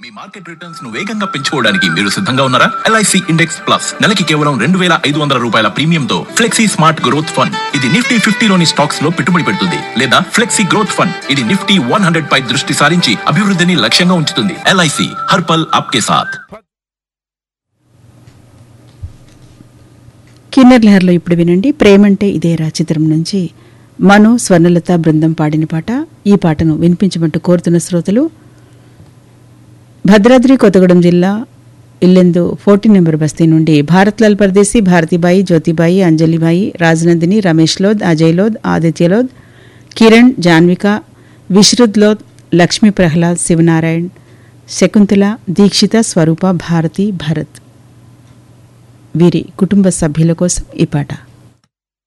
మీ market returns ను వేగంగా పెంచుకోవడానికి మీరు సిద్ధంగా ఉన్నారా? LIC ఇండెక్స్ ప్లస్ నెలకి కేవలం 2,500 రూపాయల ప్రీమియంతో ఫ్లెక్సీ స్మార్ట్ గ్రోత్ ఫండ్. ఇది నిఫ్టీ 50లోని స్టాక్స్ లో పెట్టుబడి పెడుతుంది. లేదా ఫ్లెక్సీ గ్రోత్ ఫండ్, ఇది నిఫ్టీ 100 పై దృష్టి సారించి అభివృద్ధిని లక్ష్యంగా ఉంచుతుంది. LIC హర్ పల్ ఆప్కే సాథ్. కిన్నర్ లహర్లో ఇప్పుడు వినండి. ప్రేమంటే ఇదేరా చిత్రం నుంచి మను, స్వర్ణలత బృందం పాడిన పాట. ఈ పాటను వినిపించమంటూ కోరుతున్న శ్రోతలు భద్రాద్రి కొత్తగూడెం జిల్లా ఇల్లెందు 14 నెంబర్ బస్తీ నుండి భారత్లాల్ పర్దేశీ, భారతీబాయి, జ్యోతిబాయి, అంజలిబాయి, రాజనందిని, రమేష్ లోద్, అజయ్ లోద్, ఆదిత్య లోద్, కిరణ్, జాన్విక, విశ్రుద్ లోద్, లక్ష్మీ ప్రహ్లాద్, శివనారాయణ్, శకుంతల, దీక్షిత, స్వరూప, భారతి, భరత్ వీరి కుటుంబ సభ్యుల కోసం ఈ పాట.